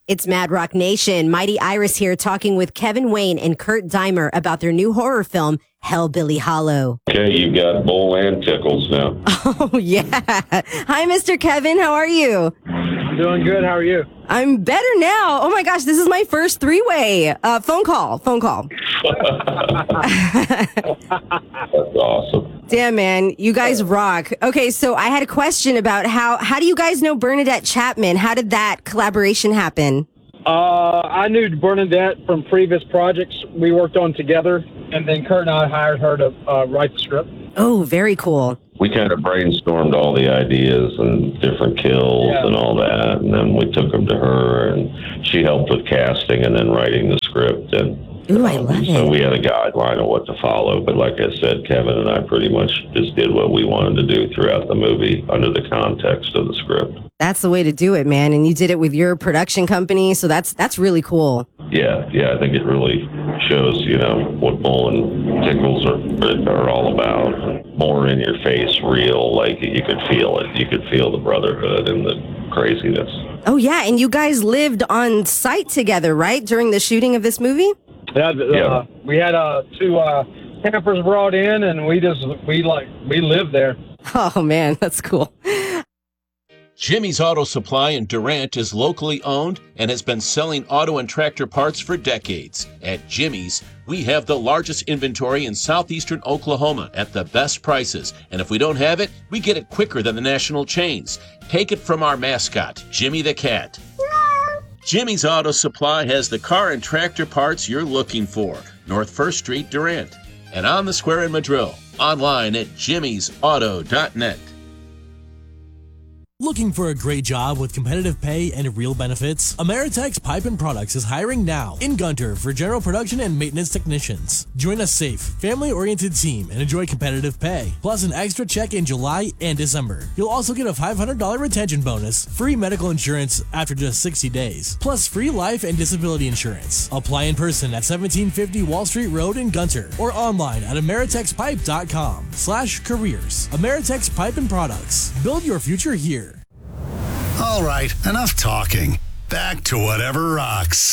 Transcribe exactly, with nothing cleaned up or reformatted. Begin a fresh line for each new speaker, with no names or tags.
It's Mad Rock Nation. Mighty Iris here talking with Kevin Wayne and Kurt Dimer about their new horror film, Hellbilly Hollow.
Okay, you've got Bull and Tickles now.
Oh, yeah. Hi, Mister Kevin. How are you?
I'm doing good. How are you?
I'm better now. Oh, my gosh. This is my first three-way uh, phone call. Phone call.
That's awesome.
Damn, man. You guys rock. Okay, so I had a question about how, how do you guys know Bernadette Chapman? How did that collaboration happen?
Uh, I knew Bernadette from previous projects we worked on together, and then Kurt and I hired her to uh, write the script.
Oh, very cool.
We kind of brainstormed all the ideas and different kills
Yeah.
and all that, and then we took them to her, and she helped with casting and then writing the script. And
Ooh, I love it.
so we had a guideline of what to follow, but like I said, Kevin and I pretty much just did what we wanted to do throughout the movie under the context of the script.
That's the way to do it, man. And you did it with your production company, so that's that's really cool.
Yeah, yeah, I think it really shows, you know, what Bull and Tickles are, are all about. More in your face, real, like you could feel it. You could feel the brotherhood and the craziness.
Oh, yeah, and you guys lived on site together, right, during the shooting of this movie?
Yeah, uh,
Yeah.
we had uh, two uh, campers brought in, and we just we like we lived there.
Oh, man, that's cool.
Jimmy's Auto Supply in Durant is locally owned and has been selling auto and tractor parts for decades. At Jimmy's, we have the largest inventory in southeastern Oklahoma at the best prices. And if we don't have it, we get it quicker than the national chains. Take it from our mascot, Jimmy the Cat. Jimmy's Auto Supply has the car and tractor parts you're looking for. North First Street, Durant. And on the square in Madrill. Online at jimmys auto dot net.
Looking for a great job with competitive pay and real benefits? Ameritex Pipe and Products is hiring now in Gunter for general production and maintenance technicians. Join a safe, family-oriented team and enjoy competitive pay, plus an extra check in July and December. You'll also get a five hundred dollars retention bonus, free medical insurance after just sixty days, plus free life and disability insurance. Apply in person at seventeen fifty Wall Street Road in Gunter or online at ameritexpipe.com slash careers. Ameritex Pipe and Products. Build your future here.
All right, enough talking. Back to whatever rocks.